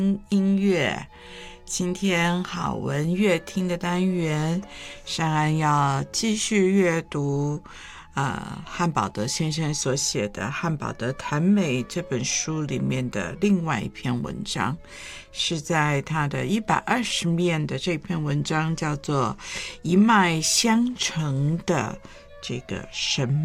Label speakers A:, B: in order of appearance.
A: 音乐。今天好文乐听的单元，珊安要继续阅读汉堡德先生所写的《汉堡德谈美》这本书里面的另外一篇文章，是在他的120面的这篇文章，叫做一脉相承的这个神